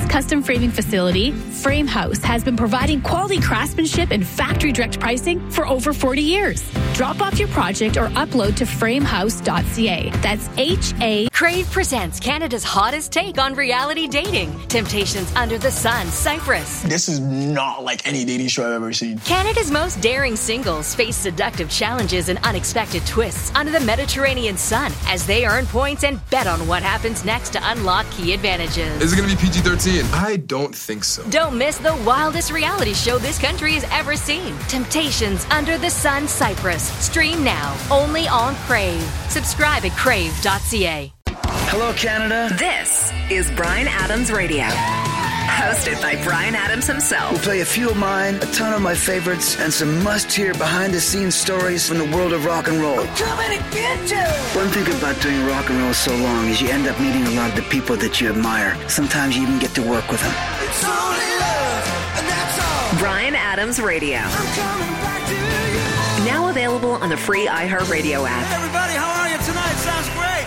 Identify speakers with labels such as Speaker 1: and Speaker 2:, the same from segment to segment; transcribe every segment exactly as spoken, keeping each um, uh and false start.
Speaker 1: custom framing facility, Frame House, has been providing quality craftsmanship and factory direct pricing for over forty years. Drop off your project or upload to frame house dot c a. That's H A.
Speaker 2: Crave presents Canada's hottest take on reality dating. Temptations Under the Sun, Cyprus.
Speaker 3: This is not like any dating show I've ever seen.
Speaker 2: Canada's most daring singles face seductive challenges and unexpected twists under the Mediterranean sun as they earn points and bet on what happens next to unlock key advantages.
Speaker 4: Is it going to be P G thirteen? I don't think so.
Speaker 2: Don't miss the wildest reality show this country has ever seen. Temptations Under the Sun, Cyprus. Stream now, only on Crave. Subscribe at crave dot c a.
Speaker 5: Hello, Canada.
Speaker 6: This is Bryan Adams Radio. Hosted by Bryan Adams himself.
Speaker 5: We'll play a few of mine, a ton of my favorites, and some must-hear behind-the-scenes stories from the world of rock and roll.
Speaker 7: I'm coming to get you!
Speaker 5: One thing about doing rock and roll so long is you end up meeting a lot of the people that you admire. Sometimes you even get to work with them.
Speaker 7: It's only love, and that's all.
Speaker 6: Bryan Adams Radio.
Speaker 7: I'm coming back to you.
Speaker 6: Now available on the free iHeartRadio app.
Speaker 7: Hey, everybody, how are you tonight? Sounds great.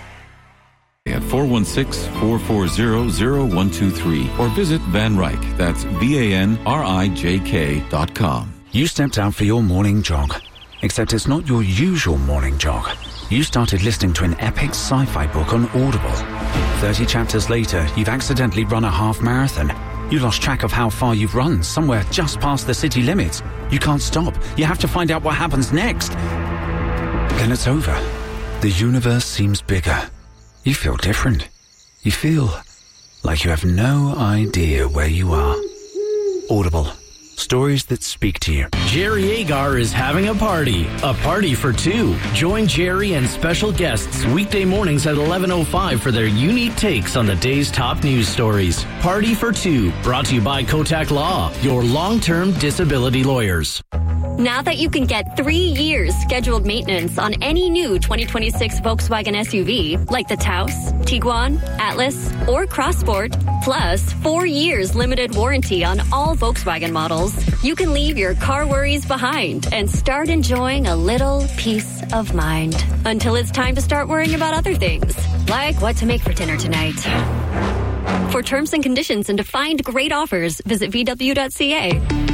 Speaker 8: At four one six, four four zero, zero one two three or visit Van Ryk, that's V A N R I J K dot com.
Speaker 9: You stepped out for your morning jog, except it's not your usual morning jog. You started listening to an epic sci-fi book on Audible. thirty chapters later, you've accidentally run a half marathon. You lost track of how far you've run, somewhere just past the city limits. You can't stop. You have to find out what happens next. Then it's over. The universe seems bigger. You feel different. You feel like you have no idea where you are. Audible. Stories that speak to you.
Speaker 10: Jerry Agar is having a party. A party for two. Join Jerry and special guests weekday mornings at eleven oh five for their unique takes on the day's top news stories. Party for two. Brought to you by Kotak Law, your long-term disability lawyers.
Speaker 11: Now that you can get three years scheduled maintenance on any new twenty twenty-six Volkswagen S U V, like the Taos, Tiguan, Atlas, or Crossport, plus four years limited warranty on all Volkswagen models, you can leave your car worries behind and start enjoying a little peace of mind. Until it's time to start worrying about other things, like what to make for dinner tonight. For terms and conditions and to find great offers, visit v w dot c a.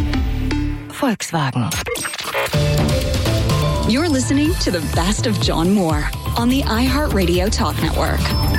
Speaker 12: Volkswagen. You're listening to the best of John Moore on the iHeartRadio Talk Network.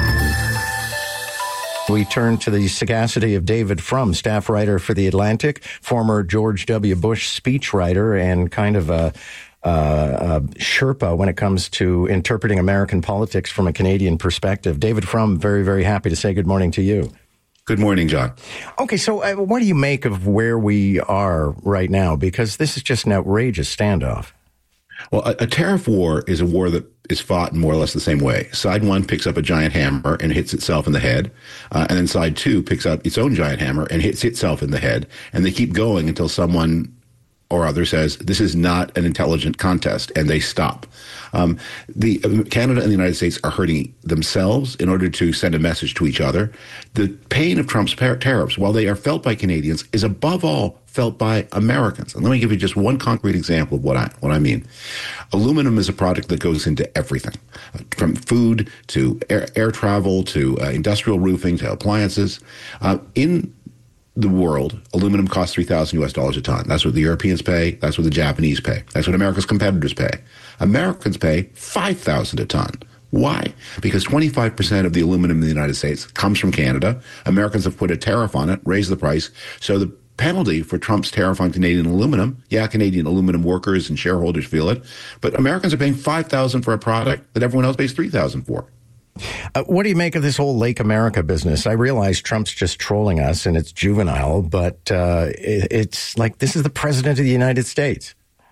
Speaker 13: We turn to the sagacity of David Frum, staff writer for The Atlantic, former George W. Bush speechwriter, and kind of a, a, a Sherpa when it comes to interpreting American politics from a Canadian perspective. David Frum, very, very happy to say good morning to you.
Speaker 14: Good morning, John.
Speaker 13: Okay, so uh, what do you make of where we are right now? Because this is just an outrageous standoff.
Speaker 14: Well, a, a tariff war is a war that is fought in more or less the same way. Side one picks up a giant hammer and hits itself in the head. Uh, and then side two picks up its own giant hammer and hits itself in the head. And they keep going until someone or other says, this is not an intelligent contest, and they stop. Um, the uh, Canada and the United States are hurting themselves in order to send a message to each other. The pain of Trump's par- tariffs, while they are felt by Canadians, is above all felt by Americans. And let me give you just one concrete example of what I what I mean. Aluminum is a product that goes into everything, uh, from food to air, air travel to uh, industrial roofing to appliances. Uh, in the world, aluminum costs three thousand U S dollars a ton. That's what the Europeans pay. That's what the Japanese pay. That's what America's competitors pay. Americans pay five thousand a ton. Why? Because twenty-five percent of the aluminum in the United States comes from Canada. Americans have put a tariff on it, raised the price. So the penalty for Trump's tariff on Canadian aluminum, yeah, Canadian aluminum workers and shareholders feel it, but Americans are paying five thousand dollars for a product that everyone else pays three thousand dollars for.
Speaker 13: Uh, what do you make of this whole Lake America business? I realize Trump's just trolling us and it's juvenile, but uh, it, it's like this is the president of the United States.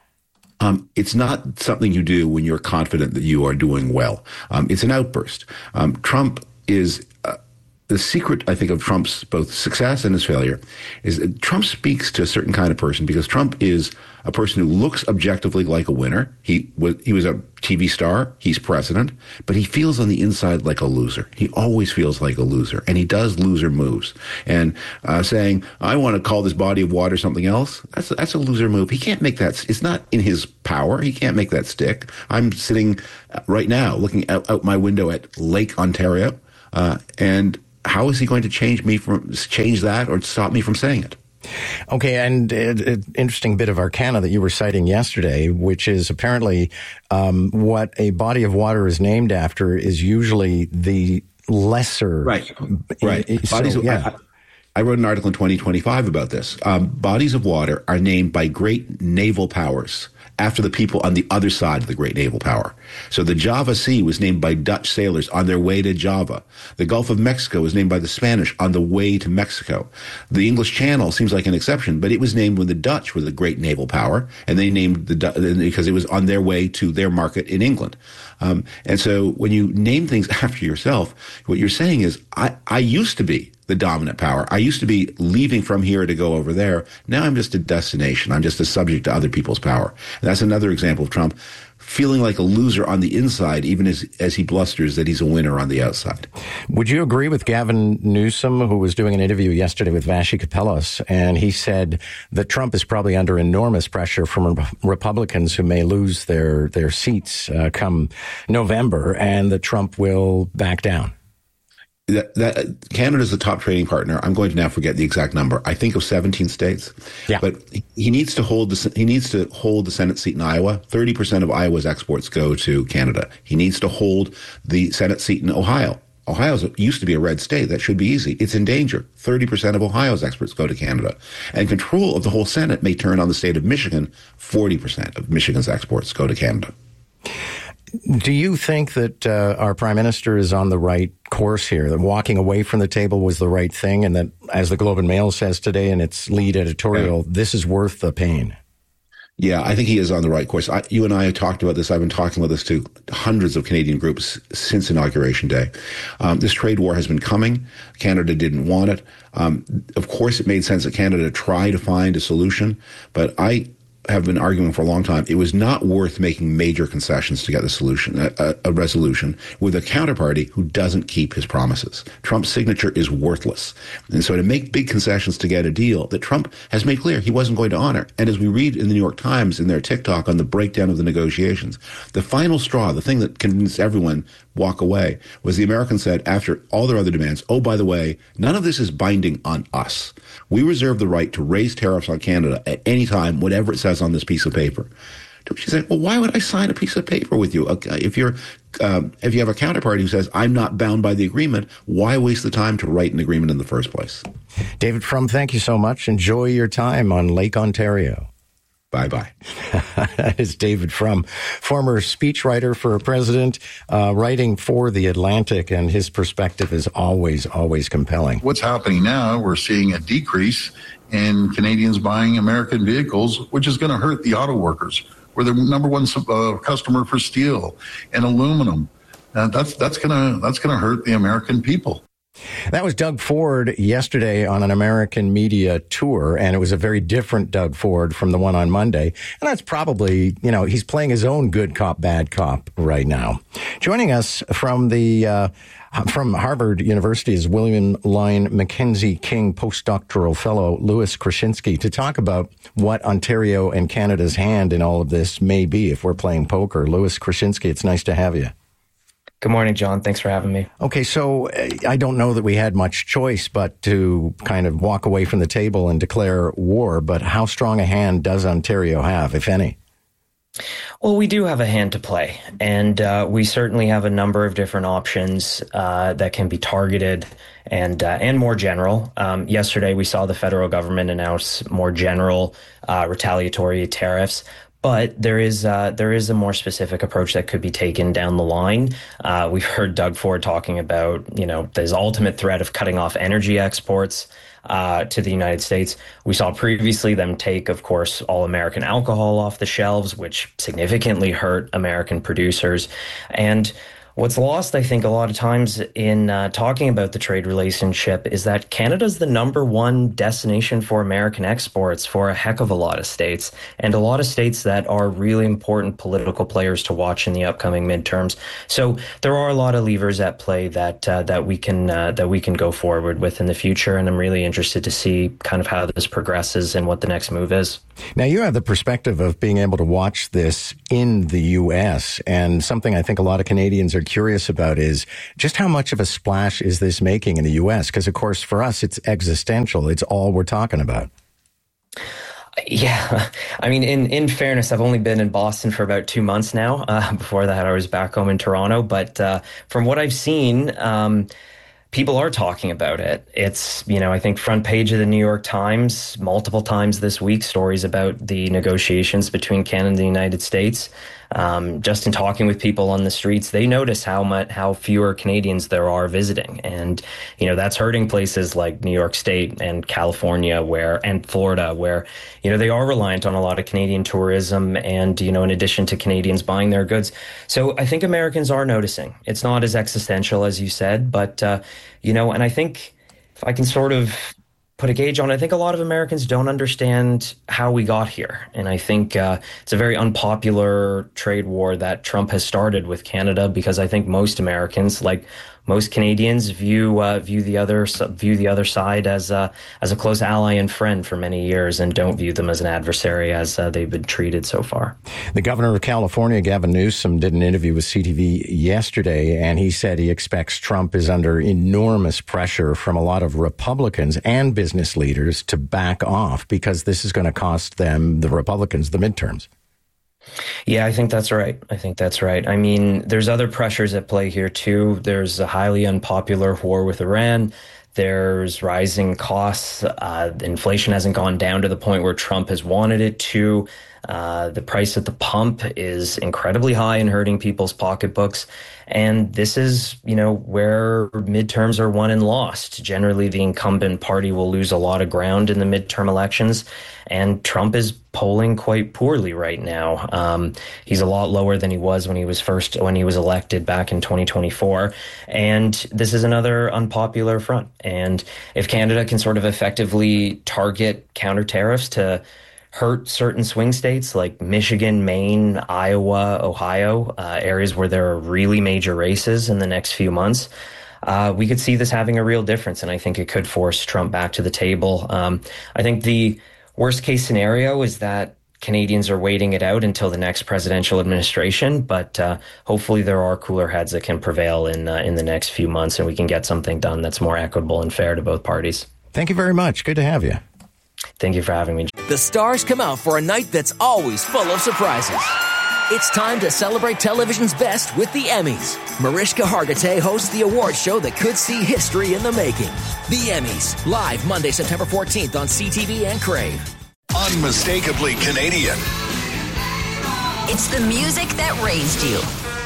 Speaker 14: Um, it's not something you do when you're confident that you are doing well. Um, it's an outburst. Um, Trump is uh, the secret, I think, of Trump's both success and his failure is that Trump speaks to a certain kind of person because Trump is a person who looks objectively like a winner. He was, he was a T V star. He's president, but he feels on the inside like a loser. He always feels like a loser, and he does loser moves. And uh, saying, I want to call this body of water something else, that's, that's a loser move. He can't make that. It's not in his power. He can't make that stick. I'm sitting right now looking out, out my window at Lake Ontario, uh, and how is he going to change me from change that or stop me from saying it?
Speaker 13: Okay, and an interesting bit of arcana that you were citing yesterday, which is apparently um, what a body of water is named after is usually the lesser.
Speaker 14: Right, right.
Speaker 13: So,
Speaker 14: Bodies of,
Speaker 13: yeah.
Speaker 14: I, I wrote an article in twenty twenty-five about this. Um, bodies of water are named by great naval powers after the people on the other side of the great naval power. So the Java Sea was named by Dutch sailors on their way to Java. The Gulf of Mexico was named by the Spanish on the way to Mexico. The English Channel seems like an exception, but it was named when the Dutch were the great naval power, and they named the because it was on their way to their market in England. Um, and so when you name things after yourself, what you're saying is, I, I used to be the dominant power. I used to be leaving from here to go over there. Now I'm just a destination. I'm just a subject to other people's power. And that's another example of Trump feeling like a loser on the inside, even as, as he blusters that he's a winner on the outside.
Speaker 13: Would you agree with Gavin Newsom, who was doing an interview yesterday with Vassy Kapelos, and he said that Trump is probably under enormous pressure from Republicans who may lose their, their seats uh, come November, and that Trump will back down?
Speaker 14: That, that Canada's the top trading partner. I'm going to now forget the exact number. I think of seventeen states.
Speaker 13: Yeah.
Speaker 14: But he needs to hold the he needs to hold the Senate seat in Iowa. thirty percent of Iowa's exports go to Canada. He needs to hold the Senate seat in Ohio. Ohio used to be a red state. That should be easy. It's in danger. thirty percent of Ohio's exports go to Canada. And control of the whole Senate may turn on the state of Michigan. forty percent of Michigan's exports go to Canada.
Speaker 13: Do you think that uh, our prime minister is on the right course here, that walking away from the table was the right thing, and that, as the Globe and Mail says today in its lead editorial, yeah. this is worth the pain?
Speaker 14: Yeah, I think he is on the right course. I, you and I have talked about this. I've been talking about this to hundreds of Canadian groups since Inauguration Day. Um, this trade war has been coming. Canada didn't want it. Um, of course, it made sense that Canada try to find a solution, but I have been arguing for a long time, it was not worth making major concessions to get the solution, a, a resolution with a counterparty who doesn't keep his promises. Trump's signature is worthless. And so to make big concessions to get a deal that Trump has made clear he wasn't going to honor. And as we read in the New York Times in their TikTok on the breakdown of the negotiations, the final straw, the thing that convinced everyone walk away, was the Americans said, after all their other demands, oh, by the way, none of this is binding on us. We reserve the right to raise tariffs on Canada at any time, whatever it says on this piece of paper. She said, well, why would I sign a piece of paper with you? If you're, um, if you have a counterparty who says, I'm not bound by the agreement, why waste the time to write an agreement in the first place?
Speaker 13: David Frum, thank you so much. Enjoy your time on Lake Ontario.
Speaker 14: Bye-bye.
Speaker 13: That is David Frum, former speechwriter for a president, uh, writing for The Atlantic, and his perspective is always, always compelling.
Speaker 15: What's happening now, we're seeing a decrease in Canadians buying American vehicles, which is going to hurt the auto workers. We're the number one uh, customer for steel and aluminum. Uh, that's that's going to that's going to hurt the American people.
Speaker 13: That was Doug Ford yesterday on an American media tour, and it was a very different Doug Ford from the one on Monday. And that's probably, you know, he's playing his own good cop, bad cop right now. Joining us from the uh, from Harvard University is William Lyon Mackenzie King postdoctoral fellow Louis Krasinski to talk about what Ontario and Canada's hand in all of this may be if we're playing poker. Louis Krasinski, it's nice to have you.
Speaker 16: Good morning, John. Thanks for having me.
Speaker 13: Okay, so I don't know that we had much choice but to kind of walk away from the table and declare war, but how strong a hand does Ontario have, if any?
Speaker 16: Well, we do have a hand to play, and uh, we certainly have a number of different options uh, that can be targeted and uh, and more general. Um, yesterday, we saw the federal government announce more general uh, retaliatory tariffs. But there is uh, there is a more specific approach that could be taken down the line. Uh, we've heard Doug Ford talking about, you know, this ultimate threat of cutting off energy exports uh, to the United States. We saw previously them take, of course, all American alcohol off the shelves, which significantly hurt American producers. And what's lost, I think, a lot of times in uh, talking about the trade relationship is that Canada's the number one destination for American exports for a heck of a lot of states, and a lot of states that are really important political players to watch in the upcoming midterms. So there are a lot of levers at play that uh, that we can uh, that we can go forward with in the future, and I'm really interested to see kind of how this progresses and what the next move is.
Speaker 13: Now, you have the perspective of being able to watch this in the U S, and something I think a lot of Canadians are curious about is just how much of a splash is this making in the U S? Because, of course, for us, it's existential. It's all we're talking about.
Speaker 16: Yeah. I mean, in, in fairness, I've only been in Boston for about two months now. Uh, before that, I was back home in Toronto. But uh, from what I've seen, um, people are talking about it. It's, you know, I think front page of the New York Times multiple times this week, stories about the negotiations between Canada and the United States. Um, just in talking with people on the streets, they notice how much, how fewer Canadians there are visiting. And, you know, that's hurting places like New York State and California where, and Florida, where, you know, they are reliant on a lot of Canadian tourism and, you know, in addition to Canadians buying their goods. So I think Americans are noticing. It's not as existential as you said, but, uh, you know, and I think if I can sort of put a gauge on it, I think a lot of Americans don't understand how we got here. And I think uh, it's a very unpopular trade war that Trump has started with Canada, because I think most Americans, like most Canadians, view uh, view the other view the other side as uh, as a close ally and friend for many years, and don't view them as an adversary as uh, they've been treated so far.
Speaker 13: The governor of California, Gavin Newsom, did an interview with C T V yesterday, and he said he expects Trump is under enormous pressure from a lot of Republicans and business leaders to back off, because this is going to cost them, the Republicans, the midterms.
Speaker 16: Yeah, I think that's right. I think that's right. I mean, there's other pressures at play here, too. There's a highly unpopular war with Iran. There's rising costs. Uh, inflation hasn't gone down to the point where Trump has wanted it to. Uh, the price at the pump is incredibly high and hurting people's pocketbooks. And this is, you know, where midterms are won and lost. Generally, the incumbent party will lose a lot of ground in the midterm elections. And Trump is polling quite poorly right now. Um, he's a lot lower than he was when he was first, when he was elected back in twenty twenty-four. And this is another unpopular front. And if Canada can sort of effectively target counter tariffs to hurt certain swing states like Michigan, Maine, Iowa, Ohio, uh, areas where there are really major races in the next few months, uh, we could see this having a real difference. And I think it could force Trump back to the table. Um, I think the worst case scenario is that Canadians are waiting it out until the next presidential administration, but uh, hopefully there are cooler heads that can prevail in uh, in the next few months, and we can get something done that's more equitable and fair to both parties.
Speaker 13: Thank you very much. Good to have you.
Speaker 16: Thank you for having me.
Speaker 17: The stars come out for a night that's always full of surprises. It's time to celebrate television's best with the Emmys. Mariska Hargitay hosts the award show that could see history in the making. The Emmys, live Monday, September fourteenth on C T V and Crave.
Speaker 18: Unmistakably Canadian.
Speaker 6: It's the music that raised you.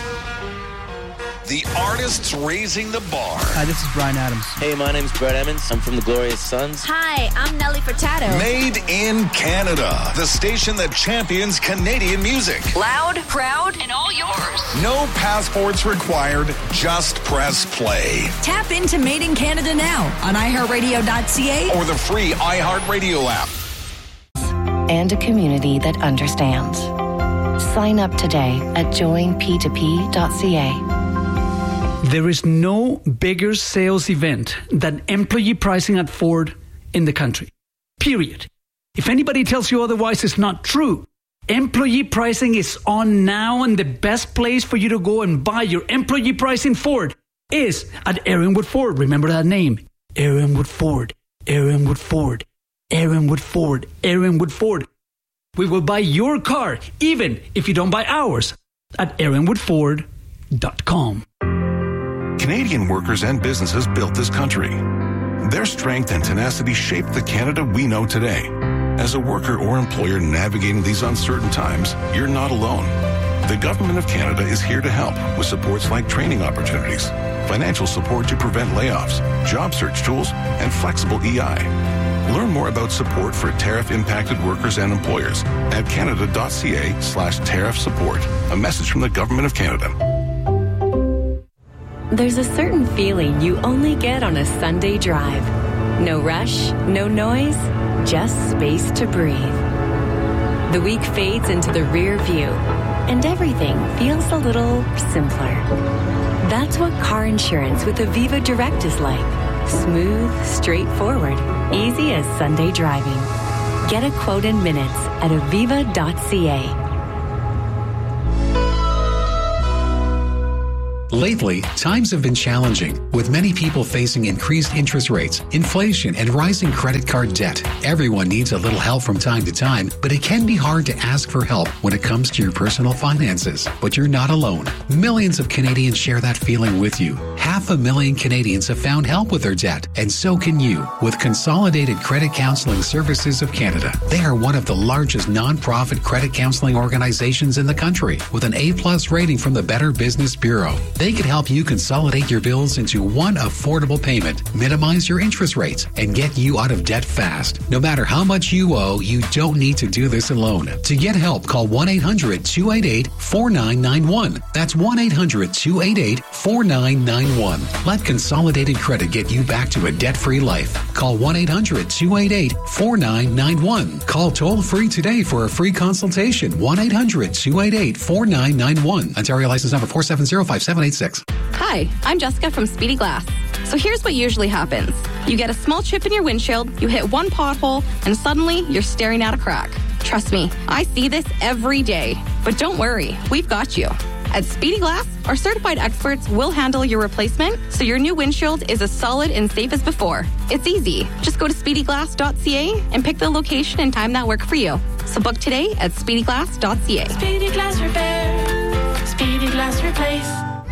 Speaker 18: The artists raising the bar.
Speaker 19: Hi, this is Bryan Adams.
Speaker 20: Hey, my name's Brett Emmons. I'm from the Glorious Sons.
Speaker 21: Hi, I'm Nelly Furtado.
Speaker 18: Made in Canada. The station that champions Canadian music.
Speaker 6: Loud, proud, and all yours.
Speaker 18: No passports required. Just press play.
Speaker 22: Tap into Made in Canada now on i heart radio dot c a
Speaker 18: or the free iHeartRadio app.
Speaker 23: And a community that understands. Sign up today at join p two p dot c a.
Speaker 24: There is no bigger sales event than employee pricing at Ford in the country. Period. If anybody tells you otherwise, it's not true. Employee pricing is on now, and the best place for you to go and buy your employee pricing Ford is at Aaronwood Ford. Remember that name. Aaronwood Ford. Aaronwood Ford. Aaronwood Ford. Aaronwood Ford. We will buy your car, even if you don't buy ours, at aaronwood ford dot com.
Speaker 25: Canadian workers and businesses built this country. Their strength and tenacity shaped the Canada we know today. As a worker or employer navigating these uncertain times, you're not alone. The Government of Canada is here to help with supports like training opportunities, financial support to prevent layoffs, job search tools, and flexible E I. Learn more about support for tariff-impacted workers and employers at canada.ca slash tariff support. A message from the Government of Canada.
Speaker 11: There's a certain feeling you only get on a Sunday drive. No rush, no noise, just space to breathe. The week fades into the rear view, and everything feels a little simpler. That's what car insurance with Aviva Direct is like. Smooth, straightforward, easy as Sunday driving.
Speaker 1: Get a quote in minutes at aviva dot c a.
Speaker 2: Lately, times have been challenging, with many people facing increased interest rates, inflation, and rising credit card debt. Everyone needs a little help from time to time, but it can be hard to ask for help when it comes to your personal finances. But you're not alone. Millions of Canadians share that feeling with you. Half a million Canadians have found help with their debt, and so can you, with Consolidated Credit Counseling Services of Canada. They are one of the largest non-profit credit counseling organizations in the country, with an A-plus rating from the Better Business Bureau. They can help you consolidate your bills into one affordable payment, minimize your interest rates, and get you out of debt fast. No matter how much you owe, you don't need to do this alone. To get help, call one eight hundred two eight eight four nine nine one. That's one eight hundred two eight eight four nine nine one. Let Consolidated Credit get you back to a debt-free life. Call one eight hundred two eight eight four nine nine one. Call toll-free today for a free consultation. one eight hundred two eight eight four nine nine one. Ontario license number four seven zero five seven eight six.
Speaker 3: Hi, I'm Jessica from Speedy Glass. So here's what usually happens. You get a small chip in your windshield, you hit one pothole, and suddenly you're staring at a crack. Trust me, I see this every day. But don't worry, we've got you. At Speedy Glass, our certified experts will handle your replacement so your new windshield is as solid and safe as before. It's easy. Just go to speedy glass dot c a and pick the location and time that work for you. So book today at speedy glass dot c a.
Speaker 4: Speedy Glass Repair. Speedy Glass Replace.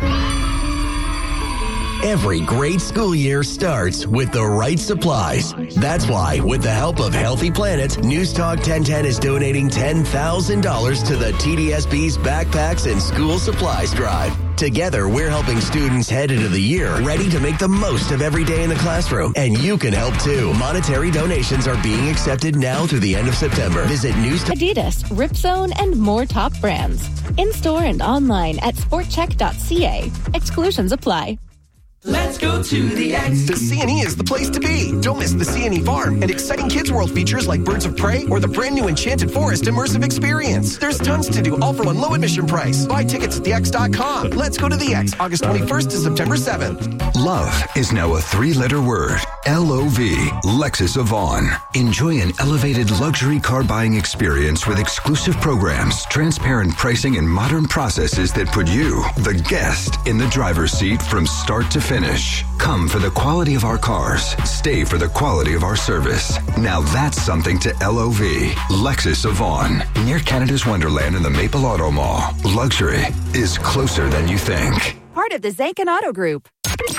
Speaker 19: Every great school year starts with the right supplies. That's why, with the help of Healthy Planet, News Talk ten ten is donating ten thousand dollars to the T D S B's Backpacks and School Supplies Drive. Together, we're helping students head into the year ready to make the most of every day in the classroom. And you can help too. Monetary donations are being accepted now through the end of September. Visit News Talk.
Speaker 26: Adidas, Ripzone, and more top brands. In-store and online at sport check dot c a. Exclusions apply.
Speaker 27: Let's go to the X. The C and E is the place to be. Don't miss the C and E Farm and exciting Kids World features like Birds of Prey or the brand new Enchanted Forest immersive experience. There's tons to do, all for one low admission price. Buy tickets at the x dot com. Let's go to the X, August twenty-first to September seventh.
Speaker 28: Love is now a three-letter word. L O V. Lexus of Vaughn. Enjoy an elevated luxury car buying experience with exclusive programs, transparent pricing, and modern processes that put you, the guest, in the driver's seat from start to finish. Come for the quality of our cars. Stay for the quality of our service. Now that's something to L O V. Lexus of Vaughn. Near Canada's Wonderland in the Maple Auto Mall. Luxury is closer than you think.
Speaker 22: Part of the Zankin Auto Group.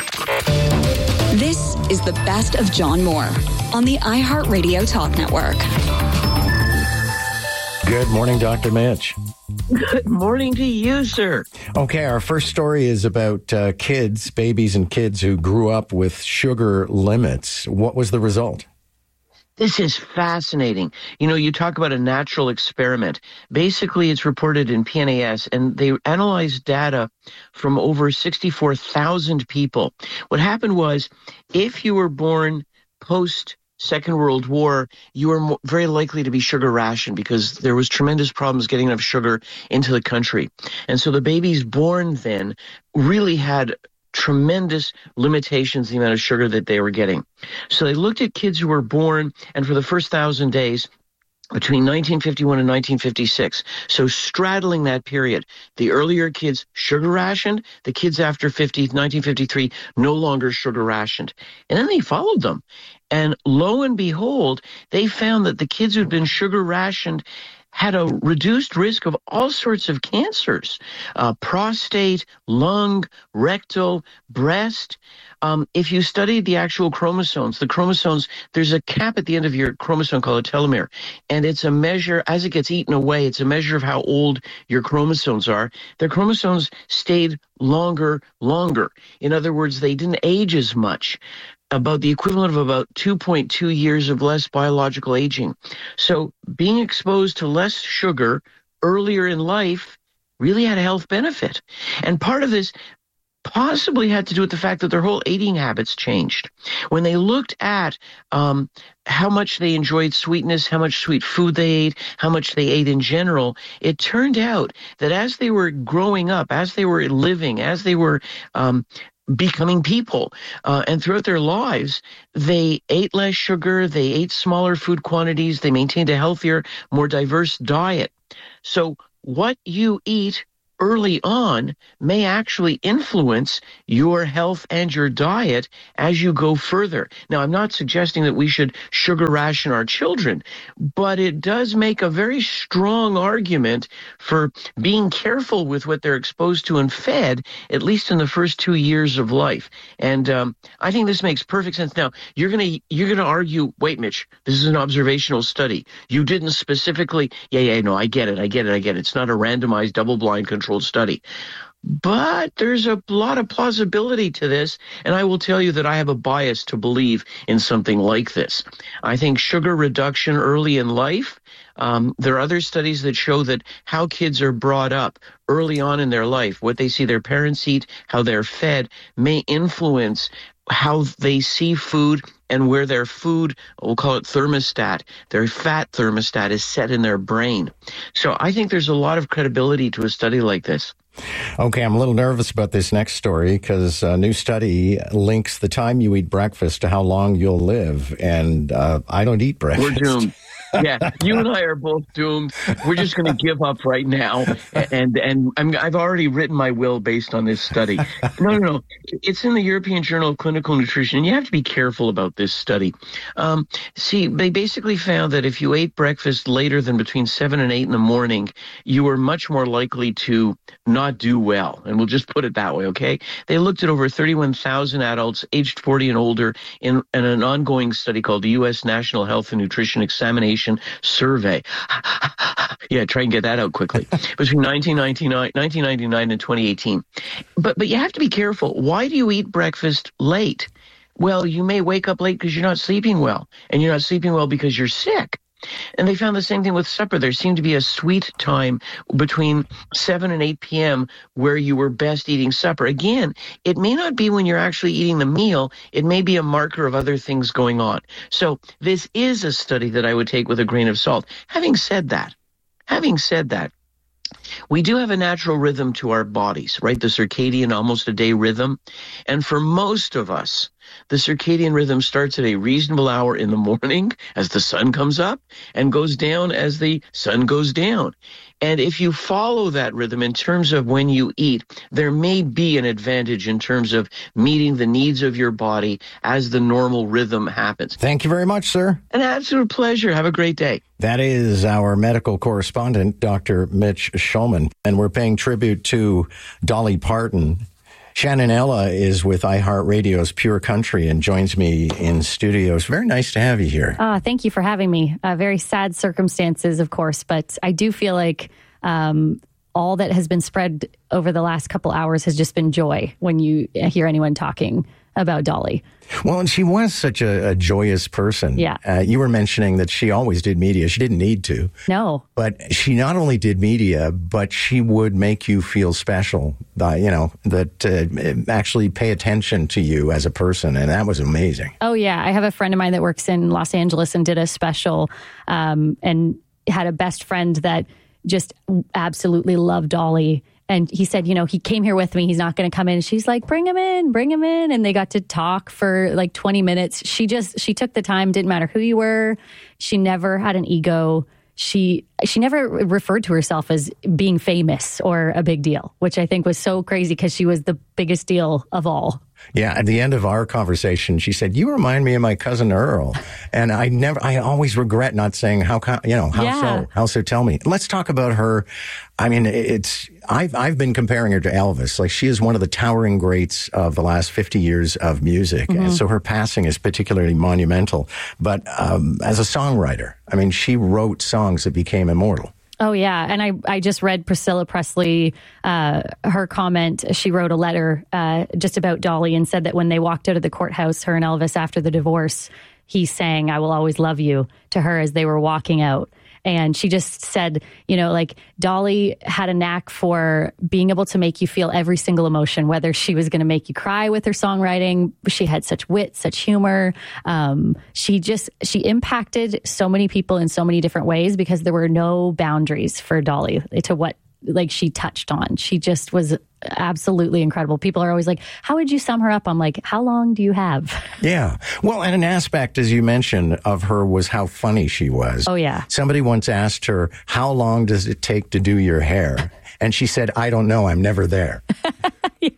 Speaker 12: This is the best of John Moore on the iHeartRadio Talk Network.
Speaker 13: Good morning, Doctor Mitch.
Speaker 29: Good morning to you, sir.
Speaker 13: Okay, our first story is about uh, kids, babies and kids who grew up with sugar limits. What was the result?
Speaker 29: This is fascinating. You know, you talk about a natural experiment. Basically, it's reported in P N A S, and they analyzed data from over sixty-four thousand people. What happened was, if you were born post Second World War, you were more, very likely to be sugar rationed because there was tremendous problems getting enough sugar into the country. And so the babies born then really had tremendous limitations in the amount of sugar that they were getting. So they looked at kids who were born, and for the first thousand days, between nineteen fifty-one and nineteen fifty-six. So straddling that period, the earlier kids sugar rationed, the kids after fifty, nineteen fifty-three, no longer sugar rationed. And then they followed them. And lo and behold, they found that the kids who'd been sugar rationed had a reduced risk of all sorts of cancers, uh, prostate, lung, rectal, breast. Um, if you studied the actual chromosomes, the chromosomes, there's a cap at the end of your chromosome called a telomere, and it's a measure, as it gets eaten away, it's a measure of how old your chromosomes are. Their chromosomes stayed longer, longer. In other words, they didn't age as much. About the equivalent of about two point two years of less biological aging. So being exposed to less sugar earlier in life really had a health benefit. And part of this possibly had to do with the fact that their whole eating habits changed. When they looked at um, how much they enjoyed sweetness, how much sweet food they ate, how much they ate in general, it turned out that as they were growing up, as they were living, as they were um, becoming people. Uh, and throughout their lives, they ate less sugar, they ate smaller food quantities, they maintained a healthier, more diverse diet. So what you eat early on may actually influence your health and your diet as you go further. Now, I'm not suggesting that we should sugar ration our children, but it does make a very strong argument for being careful with what they're exposed to and fed, at least in the first two years of life. And um, I think this makes perfect sense. Now, you're gonna you're gonna argue, wait, Mitch, this is an observational study. You didn't specifically, yeah, yeah, no, I get it, I get it, I get it. It's not a randomized, double-blind control study. But there's a lot of plausibility to this, and I will tell you that I have a bias to believe in something like this. I think sugar reduction early in life, um, there are other studies that show that how kids are brought up early on in their life, what they see their parents eat, how they're fed, may influence how they see food and where their food, we'll call it thermostat, their fat thermostat is set in their brain. So I think there's a lot of credibility to a study like this.
Speaker 13: Okay, I'm a little nervous about this next story because a new study links the time you eat breakfast to how long you'll live, and uh, I don't eat breakfast.
Speaker 29: We're doomed. Yeah, you and I are both doomed. We're just going to give up right now, and and I'm, I've already written my will based on this study. No, no, no. It's in the European Journal of Clinical Nutrition, and you have to be careful about this study. Um, see, they basically found that if you ate breakfast later than between seven and eight in the morning, you were much more likely to not do well, and we'll just put it that way, okay? They looked at over thirty-one thousand adults aged forty and older in, in an ongoing study called the U S National Health and Nutrition Examination Survey. Yeah, try and get that out quickly. Between nineteen ninety-nine, nineteen ninety-nine and twenty eighteen. But, but you have to be careful. Why do you eat breakfast late? Well, you may wake up late because you're not sleeping well, and you're not sleeping well because you're sick. And they found the same thing with supper. There seemed to be a sweet time between seven and eight p.m. where you were best eating supper. Again, it may not be when you're actually eating the meal. It may be a marker of other things going on. So this is a study that I would take with a grain of salt. Having said that, having said that, we do have a natural rhythm to our bodies, right? The circadian almost a day rhythm. And for most of us, the circadian rhythm starts at a reasonable hour in the morning as the sun comes up and goes down as the sun goes down. And if you follow that rhythm in terms of when you eat, there may be an advantage in terms of meeting the needs of your body as the normal rhythm happens.
Speaker 13: Thank you very much, sir.
Speaker 29: An absolute pleasure. Have a great day.
Speaker 13: That is our medical correspondent, Doctor Mitch Shulman. And we're paying tribute to Dolly Parton. Shannon Ella is with iHeartRadio's Pure Country and joins me in studio. It's very nice to have you here.
Speaker 5: Uh, thank you for having me. Uh, very sad circumstances, of course, but I do feel like um, all that has been spread over the last couple hours has just been joy when you hear anyone talking about Dolly.
Speaker 13: Well, and she was such a, a joyous person.
Speaker 5: Yeah.
Speaker 13: Uh, you were mentioning that she always did media. She didn't need to.
Speaker 5: No.
Speaker 13: But she not only did media, but she would make you feel special, by, you know, that uh, actually pay attention to you as a person. And that was amazing.
Speaker 5: Oh, yeah. I have a friend of mine that works in Los Angeles and did a special um, and had a best friend that just absolutely loved Dolly. And he said, you know, he came here with me. He's not going to come in. She's like, bring him in, bring him in. And they got to talk for like twenty minutes. She just, she took the time. Didn't matter who you were. She never had an ego. She, she never referred to herself as being famous or a big deal, which I think was so crazy because she was the biggest deal of all.
Speaker 13: Yeah, at the end of our conversation, she said, "You remind me of my cousin Earl," and I never, I always regret not saying how, you know, how
Speaker 5: yeah.
Speaker 13: so, how so. Tell me. Let's talk about her. I mean, it's I've I've been comparing her to Elvis. Like, she is one of the towering greats of the last fifty years of music, mm-hmm. and so her passing is particularly monumental. But um, as a songwriter, I mean, she wrote songs that became immortal.
Speaker 5: Oh, yeah. And I, I just read Priscilla Presley, uh, her comment. She wrote a letter uh, just about Dolly and said that when they walked out of the courthouse, her and Elvis, after the divorce, he sang "I Will Always Love You" to her as they were walking out. And she just said, you know, like, Dolly had a knack for being able to make you feel every single emotion, whether she was going to make you cry with her songwriting. She had such wit, such humor. Um, she just, she impacted so many people in so many different ways because there were no boundaries for Dolly to what like she touched on. She just was absolutely incredible. People are always like, how would you sum her up? I'm like, how long do you have?
Speaker 13: Yeah. Well, and an aspect, as you mentioned, of her was how funny she was.
Speaker 5: Oh, yeah.
Speaker 13: Somebody once asked her, how long does it take to do your hair? And she said, I don't know. I'm never there.
Speaker 5: Yeah.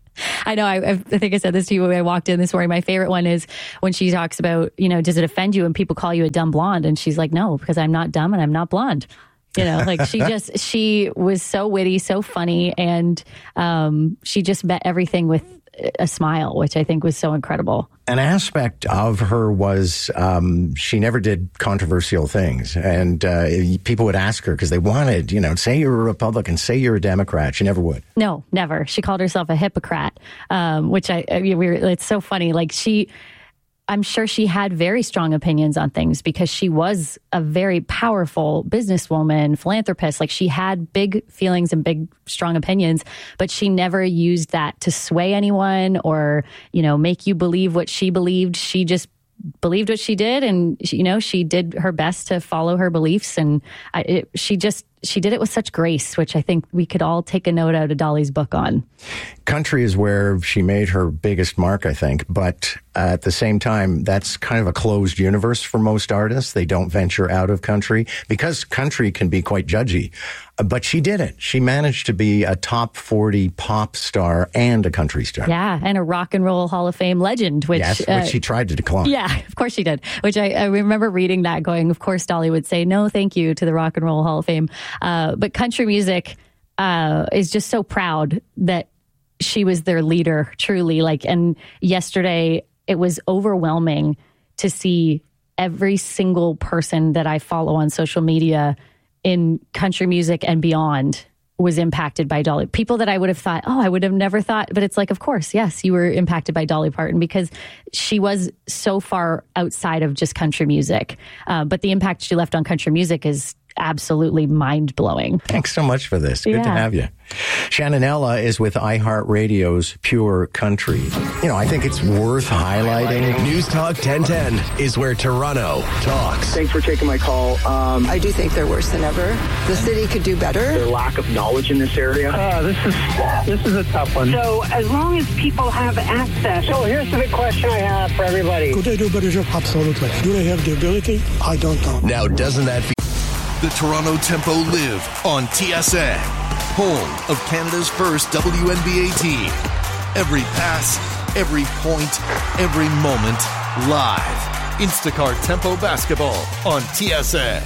Speaker 5: I know. I, I think I said this to you when I walked in this morning. My favorite one is when she talks about, you know, does it offend you when people call you a dumb blonde? And she's like, no, because I'm not dumb and I'm not blonde. You know, like she just, she was so witty, so funny. And um, she just met everything with a smile, which I think was so incredible.
Speaker 13: An aspect of her was um, she never did controversial things. And uh, people would ask her because they wanted, you know, say you're a Republican, say you're a Democrat. She never would.
Speaker 5: No, never. She called herself a hypocrite, um, which I, I mean, we were, it's so funny. Like she, I'm sure she had very strong opinions on things because she was a very powerful businesswoman, philanthropist. Like she had big feelings and big, strong opinions, but she never used that to sway anyone or, you know, make you believe what she believed. She just believed what she did. And, you know, she did her best to follow her beliefs. And I, it, she just, she did it with such grace, which I think we could all take a note out of Dolly's book on.
Speaker 13: Country is where she made her biggest mark, I think. But uh, at the same time, that's kind of a closed universe for most artists. They don't venture out of country because country can be quite judgy. Uh, but she did it. She managed to be a top forty pop star and a country star.
Speaker 5: Yeah, and a rock and roll Hall of Fame legend, which,
Speaker 13: yes, which
Speaker 5: uh,
Speaker 13: she tried to decline.
Speaker 5: Yeah, of course she did. Which I, I remember reading that going, of course Dolly would say, no, thank you to the Rock and Roll Hall of Fame. Uh, but country music uh, is just so proud that she was their leader, truly. Like, and yesterday it was overwhelming to see every single person that I follow on social media in country music and beyond was impacted by Dolly. People that I would have thought, oh, I would have never thought. But it's like, of course, yes, you were impacted by Dolly Parton because she was so far outside of just country music. Uh, but the impact she left on country music is absolutely mind-blowing.
Speaker 13: Thanks so much for this. Good
Speaker 5: yeah.
Speaker 13: to have you. Shannonella is with iHeartRadio's Pure Country. You know, I think it's worth highlighting.
Speaker 19: News Talk ten ten is where Toronto talks.
Speaker 7: Thanks for taking my call. Um,
Speaker 8: I do think they're worse than ever. The city could do better.
Speaker 7: Their lack of knowledge in this area.
Speaker 9: Uh, this is this is a tough one.
Speaker 10: So as long as people have access.
Speaker 9: So here's the big question I have for everybody.
Speaker 14: Could they do a better job? Absolutely. Do they have the ability? I don't know.
Speaker 19: Now, doesn't that feel...
Speaker 15: The Toronto Tempo live on T S N, home of Canada's first W N B A team. Every pass, every point, every moment, live. Instacart Tempo Basketball on T S N.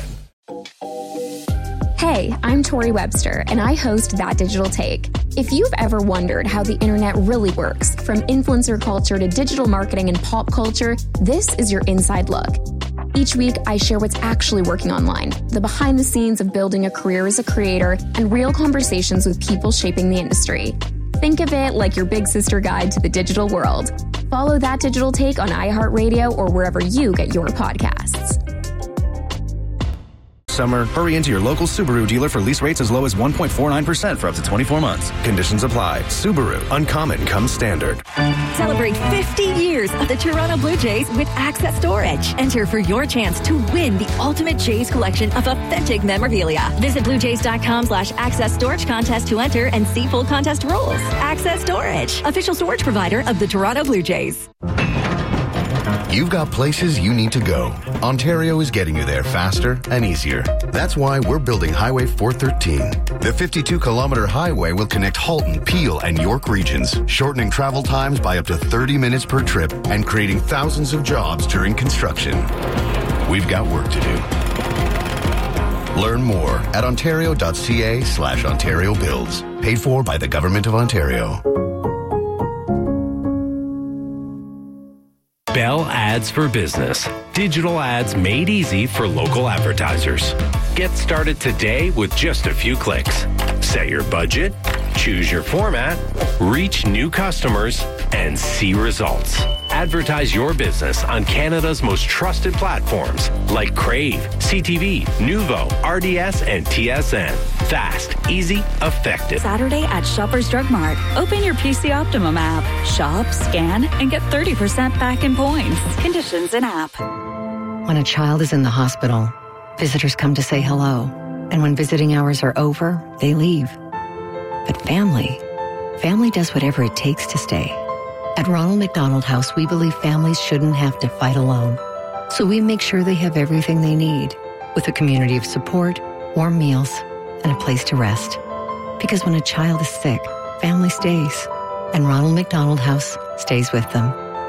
Speaker 16: Hey, I'm Tori Webster, and I host That Digital Take. If you've ever wondered how the internet really works, from influencer culture to digital marketing and pop culture, this is your inside look. Each week, I share what's actually working online, the behind the scenes of building a career as a creator, and real conversations with people shaping the industry. Think of it like your big sister guide to the digital world. Follow That Digital Take on iHeartRadio or wherever you get your podcasts.
Speaker 17: Summer, hurry into your local Subaru dealer for lease rates as low as one point four nine percent for up to twenty-four months. Conditions apply. Subaru, uncommon comes standard.
Speaker 22: Celebrate fifty years of the Toronto Blue Jays with Access Storage. Enter for your chance to win the ultimate Jays collection of authentic memorabilia. Visit bluejays.com slash access storage contest to enter and see full contest rules. Access Storage, official storage provider of the Toronto Blue Jays.
Speaker 20: You've got places you need to go. Ontario is getting you there faster and easier. That's why we're building Highway four thirteen. The fifty-two kilometer highway will connect Halton, Peel, and York regions, shortening travel times by up to thirty minutes per trip and creating thousands of jobs during construction. We've got work to do. Learn more at ontario.ca slash Ontario Builds. Paid for by the Government of Ontario.
Speaker 30: Bell Ads for Business. Digital ads made easy for local advertisers. Get started today with just a few clicks. Set your budget, choose your format, reach new customers, and see results. Advertise your business on Canada's most trusted platforms like Crave, C T V, Nuvo, R D S, and T S N. Fast, easy, effective.
Speaker 22: Saturday at Shoppers Drug Mart. Open your P C Optimum app. Shop, scan, and get thirty percent back in points. Conditions in app.
Speaker 23: When a child is in the hospital, visitors come to say hello.
Speaker 1: And when visiting hours are over, they leave. But family, family does whatever it takes to stay. At Ronald McDonald House, we believe families shouldn't have to fight alone. So we make sure they have everything they need, with a community of support, warm meals, and a place to rest. Because when a child is sick, family stays, and Ronald McDonald House stays with them.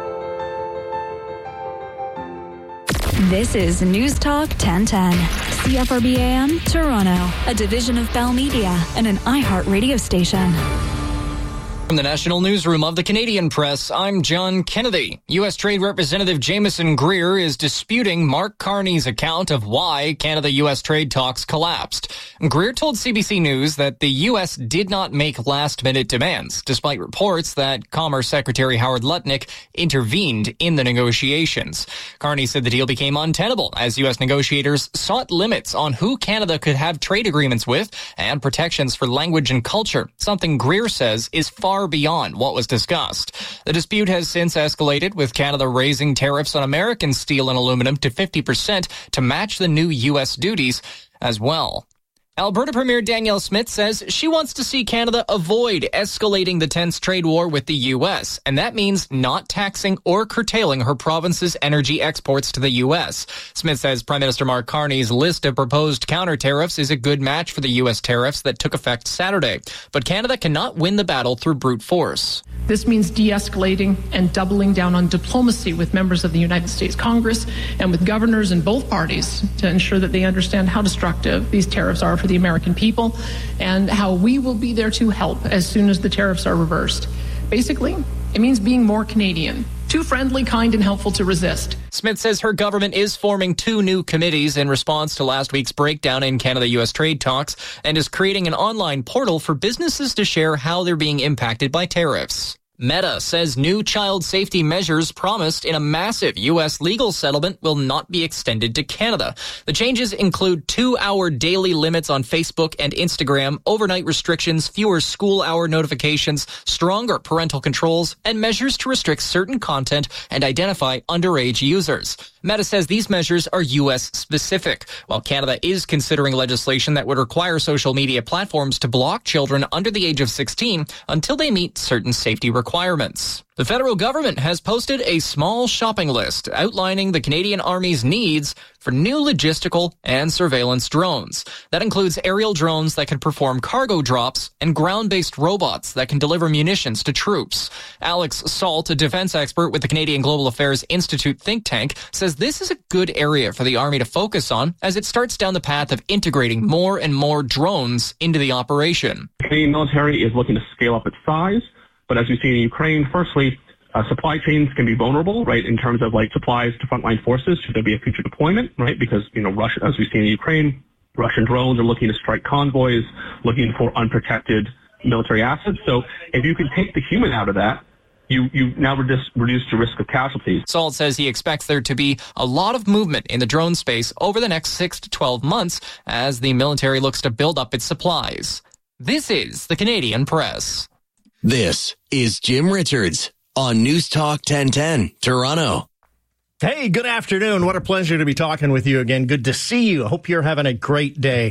Speaker 22: This is News Talk ten ten, C F R B A M, Toronto, a division of Bell Media and an iHeart radio station.
Speaker 2: From the National Newsroom of the Canadian Press, I'm John Kennedy. U S Trade Representative Jameson Greer is disputing Mark Carney's account of why Canada-U S trade talks collapsed. Greer told C B C News that the U S did not make last-minute demands, despite reports that Commerce Secretary Howard Lutnick intervened in the negotiations. Carney said the deal became untenable as U S negotiators sought limits on who Canada could have trade agreements with and protections for language and culture, something Greer says is far beyond what was discussed. The dispute has since escalated, with Canada raising tariffs on American steel and aluminum to fifty percent to match the new U S duties as well. Alberta Premier Danielle Smith says she wants to see Canada avoid escalating the tense trade war with the U S, and that means not taxing or curtailing her province's energy exports to the U S. Smith says Prime Minister Mark Carney's list of proposed counter tariffs is a good match for the U S tariffs that took effect Saturday, but Canada cannot win the battle through brute force.
Speaker 3: This means de-escalating and doubling down on diplomacy with members of the United States Congress and with governors in both parties to ensure that they understand how destructive these tariffs are for the American people and how we will be there to help as soon as the tariffs are reversed. Basically, it means being more Canadian. Too friendly, kind, and helpful to resist.
Speaker 2: Smith says her government is forming two new committees in response to last week's breakdown in Canada-U S trade talks and is creating an online portal for businesses to share how they're being impacted by tariffs. Meta says new child safety measures promised in a massive U S legal settlement will not be extended to Canada. The changes include two-hour daily limits on Facebook and Instagram, overnight restrictions, fewer school-hour notifications, stronger parental controls, and measures to restrict certain content and identify underage users. Meta says these measures are U S-specific, while Canada is considering legislation that would require social media platforms to block children under the age of sixteen until they meet certain safety requirements. The federal government has posted a small shopping list outlining the Canadian Army's needs for new logistical and surveillance drones. That includes aerial drones that can perform cargo drops and ground-based robots that can deliver munitions to troops. Alex Salt, a defense expert with the Canadian Global Affairs Institute think tank, says this is a good area for the Army to focus on as it starts down the path of integrating more and more drones into the operation.
Speaker 4: The Canadian military is looking to scale up its size. But as we see in Ukraine, firstly, uh, supply chains can be vulnerable, right, in terms of like supplies to frontline forces should there be a future deployment, right? Because, you know, Russia, as we see in Ukraine, Russian drones are looking to strike convoys, looking for unprotected military assets. So if you can take the human out of that, you, you now reduce, reduce the risk of casualties.
Speaker 2: Salt says he expects there to be a lot of movement in the drone space over the next six to twelve months as the military looks to build up its supplies. This is the Canadian Press.
Speaker 19: This is Jim Richards on News Talk ten ten, Toronto.
Speaker 6: Hey, good afternoon. What a pleasure to be talking with you again. Good to see you. Hope you're having a great day.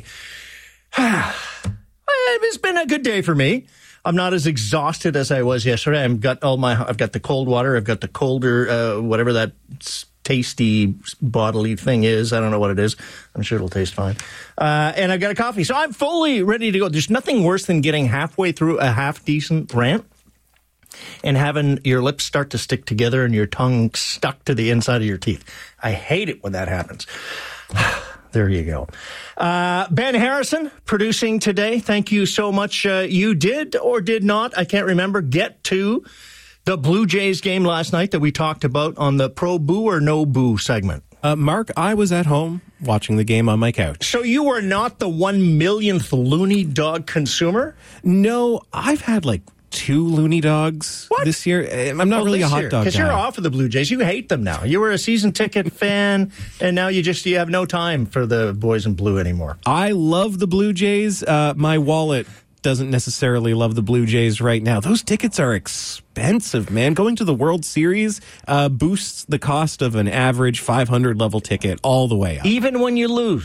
Speaker 6: It's been a good day for me. I'm not as exhausted as I was yesterday. I've got all my, I've got the cold water. I've got the colder, uh, whatever that tasty bodily thing is. I don't know what it is. I'm sure it'll taste fine. Uh, and I've got a coffee. So I'm fully ready to go. There's nothing worse than getting halfway through a half-decent rant and having your lips start to stick together and your tongue stuck to the inside of your teeth. I hate it when that happens. There you go. Uh, Ben Harrison producing today. Thank you so much. Uh, you did or did not, I can't remember, get to the Blue Jays game last night that we talked about on the Pro Boo or No Boo segment.
Speaker 11: Uh, Mark, I was at home watching the game on my couch.
Speaker 6: So you were not the one millionth loony dog consumer?
Speaker 11: No, I've had like two loony dogs what? this year. I'm not oh, really a hot year. dog guy.
Speaker 6: Because you're off of the Blue Jays. You hate them now. You were a season ticket fan, and now you just you have no time for the boys in blue anymore.
Speaker 11: I love the Blue Jays. Uh, my wallet doesn't necessarily love the Blue Jays right now. Those tickets are expensive, man. Going to the World Series uh, boosts the cost of an average five hundred level ticket all the way up.
Speaker 6: Even when you lose.